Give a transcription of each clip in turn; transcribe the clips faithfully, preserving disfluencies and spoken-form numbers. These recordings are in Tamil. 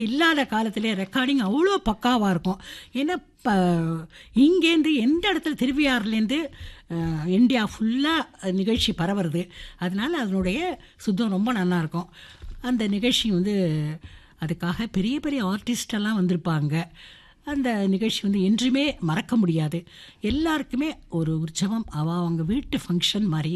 இல்லாத காலத்திலே ரெக்கார்டிங் அவ்வளோ பக்காவாக இருக்கும். ஏன்னா இப்போ இங்கேருந்து எந்த இடத்துல திருவையாறுலேருந்து இந்தியா ஃபுல்லாக நிகழ்ச்சி பரவுறது. அதனால் அதனுடைய சுத்தம் ரொம்ப நல்லாயிருக்கும். அந்த நிகழ்ச்சி வந்து அதுக்காக பெரிய பெரிய ஆர்டிஸ்டெல்லாம் வந்திருப்பாங்க. அந்த நிகழ்ச்சி வந்து என்றுமே மறக்க முடியாது. எல்லாருக்குமே ஒரு உற்சவம். அவள் அவங்க வீட்டு ஃபங்க்ஷன் மாதிரி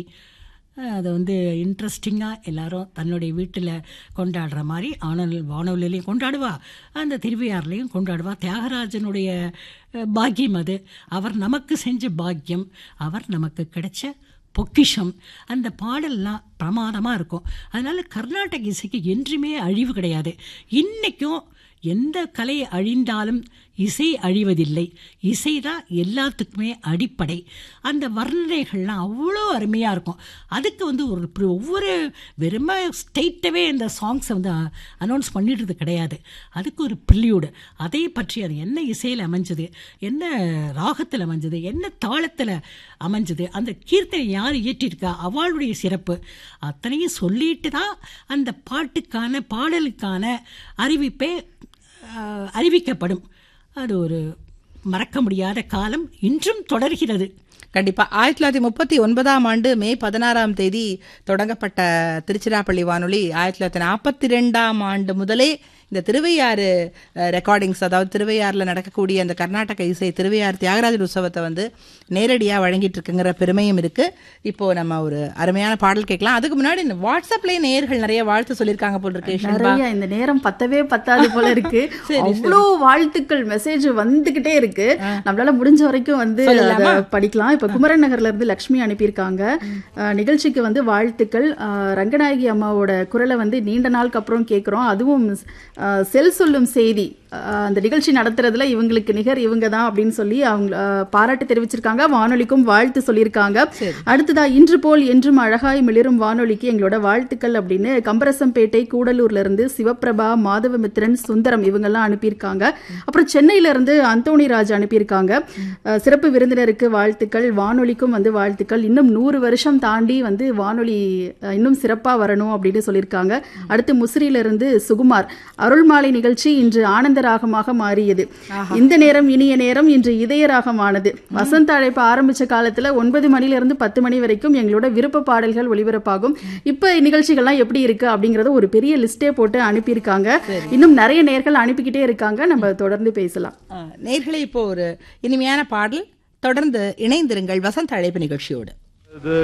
அதை வந்து இன்ட்ரெஸ்டிங்காக எல்லோரும் தன்னுடைய வீட்டில் கொண்டாடுற மாதிரி ஆனல் வானொலியிலையும் கொண்டாடுவா, அந்த திருவையாறுலையும் கொண்டாடுவா. தியாகராஜனுடைய பாக்கியம் அது. அவர் நமக்கு செஞ்ச பாக்கியம், அவர் நமக்கு கிடைச்ச பொக்கிஷம். அந்த பாடல்லாம் பிரமாதமாக இருக்கும். அதனால் கர்நாடக இசைக்கு என்றுமே அழிவு கிடையாது. இன்றைக்கும் எந்த கலை அழிந்தாலும் இசை அழிவதில்லை. இசை தான் எல்லாத்துக்குமே அடிப்படை. அந்த வர்ணனைகள்லாம் அவ்வளோ அருமையாக இருக்கும். அதுக்கு வந்து ஒரு ஒவ்வொரு வெறுமை ஸ்டேட்டவே இந்த சாங்ஸை வந்து அனௌன்ஸ் பண்ணிடுறது கிடையாது. அதுக்கு ஒரு ப்ரில்யூடு, அதை பற்றி அது என்ன இசையில் அமைஞ்சது, என்ன ராகத்தில் அமைஞ்சது, என்ன தாளத்தில் அமைஞ்சது, அந்த கீர்த்தனை யார் இயற்றியிருக்கா, அவளுடைய சிறப்பு அத்தனையும் சொல்லிட்டு தான் அந்த பாட்டுக்கான பாடலுக்கான அறிவிப்பே அறிவிக்கப்படும். அது ஒரு மறக்க முடியாத காலம், இன்றும் தொடர்கிறது. கண்டிப்பாக. ஆயிரத்தி தொள்ளாயிரத்தி முப்பத்தி ஒன்பதாம் ஆண்டு மே பதினாறாம் தேதி தொடங்கப்பட்ட திருச்சிராப்பள்ளி வானொலி ஆயிரத்தி தொள்ளாயிரத்தி நாற்பத்தி ரெண்டாம் ஆண்டு முதலே இந்த திருவையாறு ரெக்கார்டிங்ஸ், அதாவது திருவையாறில் நடக்கக்கூடிய அந்த கர்நாடக இசை திருவையாறு தியாகராஜர் உற்சவத்தை வந்து நேரடியாக வழங்கிட்டு இருக்குங்கிற பெருமையும் இருக்குது. இப்போது நம்ம ஒரு அருமையான பாடல் கேட்கலாம். அதுக்கு முன்னாடி இந்த வாட்ஸ்அப்லேயே நேயர்கள் நிறைய வாழ்த்து சொல்லியிருக்காங்க போல் இருக்கு. நிறைய, இந்த நேரம் பத்தவே பத்தாது போல இருக்கு. அவ்வளோ வாழ்த்துக்கள் மெசேஜ் வந்துகிட்டே இருக்கு. நம்மளால முடிஞ்ச வரைக்கும் வந்து படிக்கலாம். இப்ப குமரன் நகர்ல இருந்து லட்சுமி அனுப்பியிருக்காங்க. நிகழ்ச்சிக்கு வந்து வாழ்த்துக்கள். ரங்கநாயகி அம்மாவோட குரலை வந்து நீண்ட நாளுக்கு அப்புறம் கேட்குறோம். அதுவும் செல் சொல்லும் செய்தி அந்த நிகழ்ச்சி நடத்துறதுல இவங்களுக்கு நிகர் இவங்க தான் அப்படின்னு சொல்லி அவங்க பாராட்டு தெரிவிச்சிருக்காங்க. வானொலிக்கும் வாழ்த்து சொல்லியிருக்காங்க. அடுத்ததா இன்று போல் என்றும் அழகாய் மிளிரும் வானொலிக்கு எங்களோட வாழ்த்துக்கள் அப்படின்னு கம்பரசம்பேட்டை கூடலூர்ல இருந்து சிவபிரபா, மாதவமித்ரன், சுந்தரம் இவங்கெல்லாம் அனுப்பியிருக்காங்க. அப்புறம் சென்னையில இருந்து அந்தோணி ராஜ் அனுப்பியிருக்காங்க. சிறப்பு விருந்தினருக்கு வாழ்த்துக்கள், வானொலிக்கும் வந்து வாழ்த்துக்கள். இன்னும் நூறு வருஷம் தாண்டி வந்து வானொலி இன்னும் சிறப்பா வரணும் அப்படின்னு சொல்லியிருக்காங்க. அடுத்து முசிறியில இருந்து சுகுமார், அருள்மாலை நிகழ்ச்சி இன்று ஆனந்த ராகமாக மாறியது. இந்த நேரம் இனிய நேரம் இன்று இதய ராகமானது. வசந்த அழைப்பு ஆரம்பிச்ச காலத்துல ஒன்பது மணில இருந்து பத்து மணி வரைக்கும் எங்களோட விருப்ப பாடல்கள் ஒளிபரப்பாகும். இப்ப நிகழ்ச்சிகள்லாம் எப்படி இருக்கு அப்படிங்கறத ஒரு பெரிய லிஸ்டே போட்டு அனுப்பியிருக்காங்க. இன்னும் நிறைய நேர்கள் அனுப்பிக்கிட்டே இருக்காங்க. நம்ம தொடர்ந்து பேசலாம். நேர்களே, இப்போ ஒரு இனிமையான பாடல். தொடர்ந்து இணைந்திருங்கள் வசந்த அழைப்பு நிகழ்ச்சியோடு.